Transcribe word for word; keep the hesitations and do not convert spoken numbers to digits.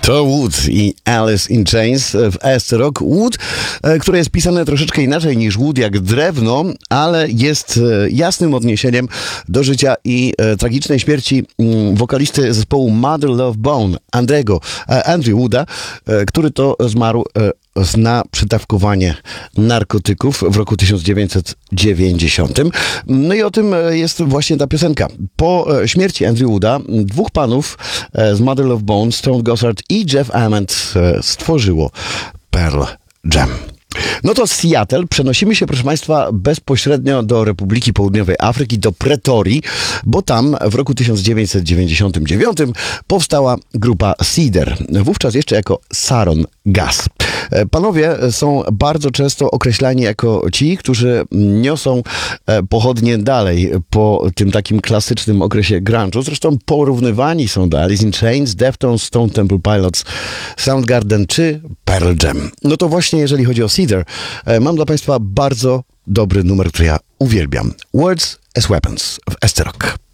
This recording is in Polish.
To Wood i Alice in Chains w Ester Rock. Wood, które jest pisane troszeczkę inaczej niż wood, jak drewno, ale jest jasnym odniesieniem do życia i e, tragicznej śmierci m, wokalisty zespołu Mother Love Bone, Andrego, e, Andrew Wooda, e, który to zmarł e, na przytawkowanie narkotyków w roku tysiąc dziewięćset dziewięćdziesiątym. No i o tym jest właśnie ta piosenka. Po śmierci Andrew Wooda dwóch panów z Mother Love Bone, Stone Gossard i Jeff Ament, stworzyło Pearl Jam. No to z Seattle przenosimy się, proszę Państwa, bezpośrednio do Republiki Południowej Afryki, do Pretorii, bo tam w roku tysiąc dziewięćset dziewięćdziesiątym dziewiątym powstała grupa Cedar, wówczas jeszcze jako Saron Gas. Panowie są bardzo często określani jako ci, którzy niosą pochodnie dalej po tym takim klasycznym okresie grunge'u. Zresztą porównywani są do Alice in Chains, Deftones, Stone Temple Pilots, Soundgarden czy Pearl Jam. No to właśnie jeżeli chodzi o Cedar, mam dla Państwa bardzo dobry numer, który ja uwielbiam. Words as Weapons w Ester Rock.